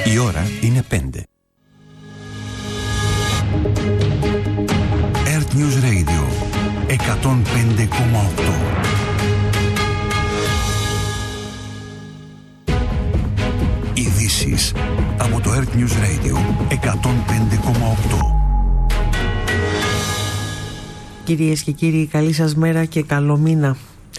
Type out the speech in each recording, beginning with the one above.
Η ώρα είναι 5. Earth News Radio 105,8. Ειδήσεις από το Earth News Radio 105,8. Κυρίες και κύριοι, καλή σας μέρα και καλό μήνα.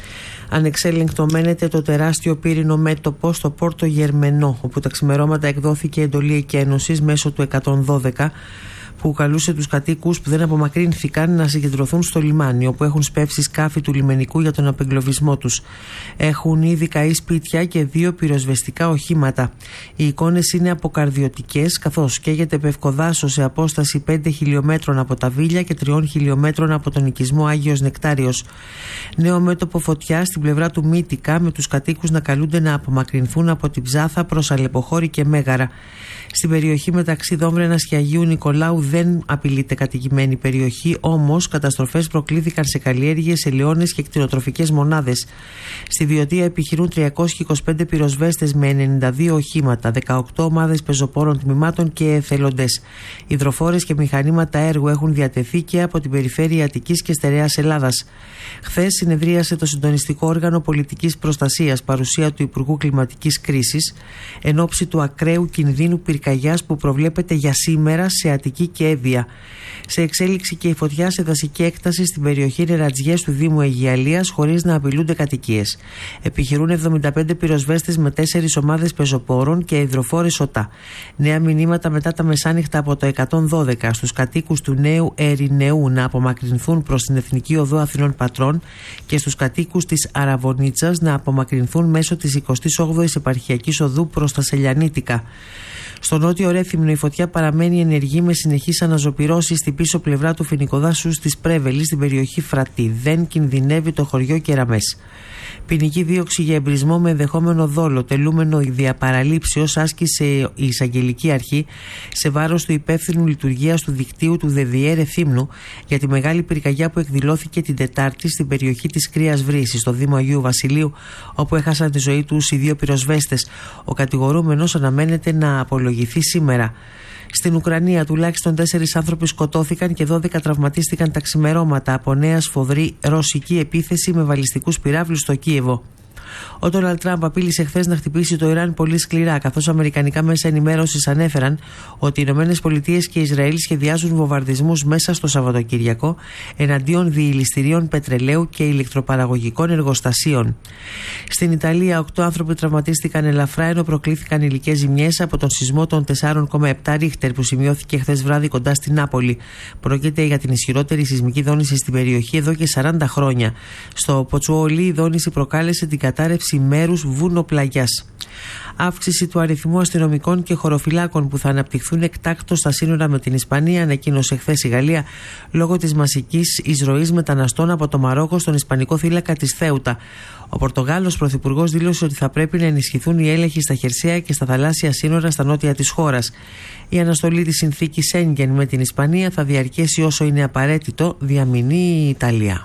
Ανεξέλεγκτο μένεται το τεράστιο πύρινο μέτωπο στο Πόρτο Γερμενό, όπου τα ξημερώματα εκδόθηκε εντολή εκένωσης μέσω του 112, που καλούσε τους κατοίκους που δεν απομακρύνθηκαν να συγκεντρωθούν στο λιμάνι, όπου έχουν σπεύσει σκάφη του λιμενικού για τον απεγκλωβισμό τους. Έχουν ήδη καεί σπίτια και 2 πυροσβεστικά οχήματα. Οι εικόνες είναι αποκαρδιωτικές, καθώς καίγεται πευκοδάσος σε απόσταση 5 χιλιόμετρων από τα Βίλια και 3 χιλιόμετρων από τον οικισμό Άγιος Νεκτάριος. Νέο μέτωπο φωτιά στην πλευρά του Μύτικα, με τους κατοίκους να καλούνται να απομακρυνθούν από την Ψάθα προς Αλεποχώρη και Μέγαρα. Στην περιοχή μεταξύ Δόμβρενας και Αγίου Νικολάου δεν απειλείται κατοικημένη περιοχή, όμως καταστροφές προκλήθηκαν σε καλλιέργειες, ελαιώνες και κτηνοτροφικές μονάδες. Στη Βιωτία επιχειρούν 325 πυροσβέστες με 92 οχήματα, 18 ομάδες πεζοπόρων τμήματων και εθελοντές. Υδροφόρες και μηχανήματα έργου έχουν διατεθεί και από την περιφέρεια Αττικής και Στερεάς Ελλάδας. Χθες συνεδρίασε το συντονιστικό όργανο πολιτικής προστασίας, παρουσία του Υπουργού Κλιματικής Κρίσης, εν ώψη του ακραίου κινδύνου πυρκαγιάς που προβλέπεται για σήμερα σε Αττική και Εύβοια. Σε εξέλιξη και η φωτιά σε δασική έκταση στην περιοχή Νερατζιές του Δήμου Αιγιαλίας, χωρίς να απειλούνται κατοικίες. Επιχειρούν 75 πυροσβέστες με 4 ομάδες πεζοπόρων και υδροφόρες ΟΤΑ. Νέα μηνύματα μετά τα μεσάνυχτα από το 112 στους κατοίκους του Νέου Ερηνεού να απομακρυνθούν προς την Εθνική Οδό Αθηνών Πατρών και στους κατοίκους της Αραβωνίτσας να απομακρυνθούν μέσω της 28ης Επαρχιακής Οδού προς τα Σελιανίτικα. Στο νότιο Ρέθυμνο η φωτιά παραμένει ενεργή με συνεχείς αναζωπυρώσεις στην πίσω πλευρά του φοινικοδάσους της Πρέβελης στην περιοχή Φρατή. Δεν κινδυνεύει το χωριό Κεραμές. Ποινική δίωξη για εμπρισμό με ενδεχόμενο δόλο, τελούμενο διαπαραλήψεως, άσκησε η Εισαγγελική Αρχή σε βάρος του υπεύθυνου λειτουργίας του δικτύου του ΔΔΕ Ρεθύμνου για τη μεγάλη πυρκαγιά που εκδηλώθηκε την Τετάρτη στην περιοχή της Κρύας Βρύσης, στο Δήμο Αγίου Βασιλείου, όπου έχασαν τη ζωή τους οι 2 πυροσβέστες. Ο κατηγορούμενος αναμένεται να απολογηθεί σήμερα. Στην Ουκρανία τουλάχιστον 4 άνθρωποι σκοτώθηκαν και 12 τραυματίστηκαν τα ξημερώματα από νέα σφοδρή ρωσική επίθεση με βαλιστικούς πυράβλους στο Κίεβο. Ο Ντόναλντ Τραμπ απείλησε χθες να χτυπήσει το Ιράν πολύ σκληρά, καθώς αμερικανικά μέσα ενημέρωσης ανέφεραν ότι οι ΗΠΑ και Ισραήλ σχεδιάζουν βομβαρδισμούς μέσα στο Σαββατοκύριακο εναντίον διηληστηρίων πετρελαίου και ηλεκτροπαραγωγικών εργοστασίων. Στην Ιταλία, 8 άνθρωποι τραυματίστηκαν ελαφρά, ενώ προκλήθηκαν υλικές ζημιές από τον σεισμό των 4,7 Ρίχτερ που σημειώθηκε χθες βράδυ κοντά στην Νάπολη. Πρόκειται για την ισχυρότερη σεισμική δόνηση στην περιοχή εδώ και 40 χρόνια. Στο Ποτσουόλι η δόνηση προκάλεσε την κατάρρευση μέρους βουνοπλαγιάς. Αύξηση του αριθμού αστυνομικών και χωροφυλάκων που θα αναπτυχθούν εκτάκτως στα σύνορα με την Ισπανία, ανακοίνωσε χθες η Γαλλία, λόγω της μασικής εισρωής μεταναστών από το Μαρόκο στον Ισπανικό θύλακα της Θέουτα. Ο Πορτογάλος πρωθυπουργός δήλωσε ότι θα πρέπει να ενισχυθούν οι έλεγχοι στα χερσαία και στα θαλάσσια σύνορα στα νότια της χώρας. Η αναστολή της συνθήκης Σέγγεν με την Ισπανία θα διαρκέσει όσο είναι απαραίτητο, διαμηνεί η Ιταλία.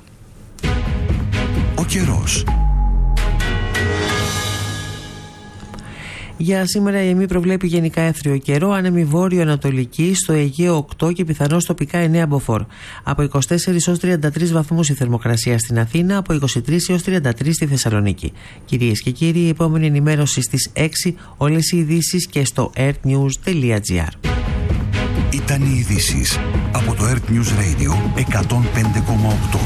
Ο καιρός. Για σήμερα η ΕΜΗ προβλέπει γενικά έθριο καιρό, άνεμη βόρειο-ανατολική, στο Αιγαίο 8 και πιθανώς τοπικά 9 μποφόρ. Από 24 έως 33 βαθμούς η θερμοκρασία στην Αθήνα, από 23 έως 33 στη Θεσσαλονίκη. Κυρίες και κύριοι, η επόμενη ενημέρωση στις 6, όλες οι ειδήσεις και στο earthnews.gr. Ήταν οι ειδήσεις από το Earth News Radio 105,8.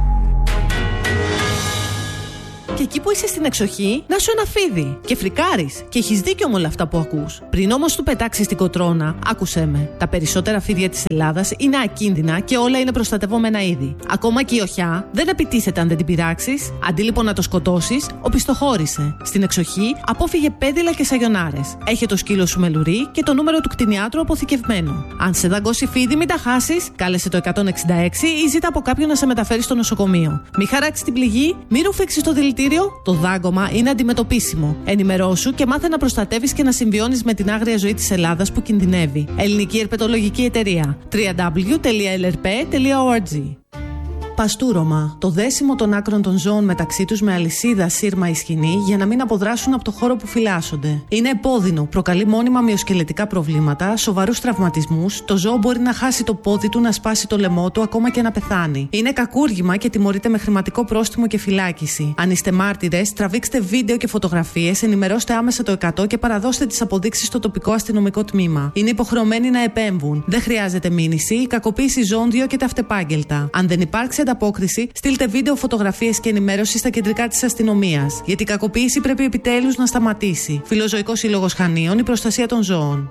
Και εκεί που είσαι στην εξοχή, να σου ένα φίδι. Και φρικάρεις. Και έχεις δίκιο με όλα αυτά που ακούς. Πριν όμως του πετάξεις την κοτρώνα, άκουσέ με. Τα περισσότερα φίδια της Ελλάδας είναι ακίνδυνα και όλα είναι προστατευόμενα είδη. Ακόμα και η οχιά δεν επιτίθεται αν δεν την πειράξεις. Αντί λοιπόν να το σκοτώσεις, οπισθοχώρησε. Στην εξοχή, απόφυγε πέδιλα και σαγιονάρες. Έχε το σκύλο σου με λουρί και το νούμερο του κτηνιάτρου αποθηκευμένο. Αν σε δαγκώσει φίδι, μην τα χάσεις. Κάλεσε το 166 ή ζήτα από κάποιον να σε μεταφέρει στο νοσοκομείο. Μη χαράξει την πληγή, μη ρουφήξεις το δηλητήριο. Το δάγκωμα είναι αντιμετωπίσιμο. Ενημερώσου και μάθε να προστατεύεις και να συμβιώνεις με την άγρια ζωή της Ελλάδας που κινδυνεύει. Ελληνική Ερπετολογική Εταιρεία. www.lrp.org. Παστούρωμα. Το δέσιμο των άκρων των ζώων μεταξύ τους με αλυσίδα, σύρμα ή σκοινή για να μην αποδράσουν από το χώρο που φυλάσσονται. Είναι επώδυνο, προκαλεί μόνιμα μυοσκελετικά προβλήματα, σοβαρούς τραυματισμούς, το ζώο μπορεί να χάσει το πόδι του, να σπάσει το λαιμό του, ακόμα και να πεθάνει. Είναι κακούργημα και τιμωρείται με χρηματικό πρόστιμο και φυλάκιση. Αν είστε μάρτυρες, τραβήξτε βίντεο και φωτογραφίες, ενημερώστε άμεσα το 100 και παραδώστε τις αποδείξεις στο τοπικό αστυνομικό τμήμα. Είναι υποχρεωμένοι να επέμβουν. Δεν χρειάζεται μήνυση. Η κακοποίηση ζώων διώκεται αυτεπάγγελτα. Αν δεν υπάρξει ανταπόκριση, στείλτε βίντεο, φωτογραφίες και ενημέρωση στα κεντρικά της αστυνομίας. Γιατί η κακοποίηση πρέπει επιτέλους να σταματήσει. Φιλοζωικός Σύλλογος Χανίων, η προστασία των ζώων.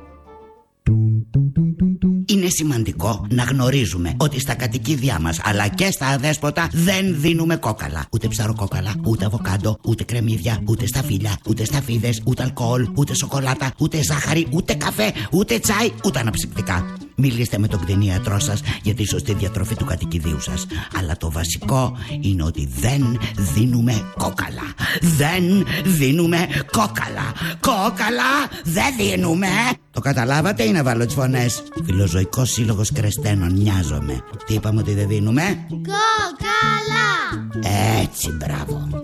Είναι σημαντικό να γνωρίζουμε ότι στα κατοικίδια μας αλλά και στα αδέσποτα δεν δίνουμε κόκαλα. Ούτε ψαροκόκαλα, ούτε αβοκάντο, ούτε κρεμμύδια, ούτε σταφύλια, ούτε σταφίδες, ούτε αλκοόλ, ούτε σοκολάτα, ούτε ζάχαρη, ούτε καφέ, ούτε τσάι, ούτε αναψυκτικά. Μιλήστε με τον κτηνίατρό σας για τη σωστή διατροφή του κατοικιδίου σας. Αλλά το βασικό είναι ότι δεν δίνουμε κόκαλα. Δεν δίνουμε κόκαλα. Κόκαλα δεν δίνουμε. Το καταλάβατε ή να βάλω τις φωνές? Φιλοζωικός Σύλλογος Κρεστένων, νοιάζομαι. Τι είπαμε ότι δεν δίνουμε? Κόκαλα. Έτσι, μπράβο.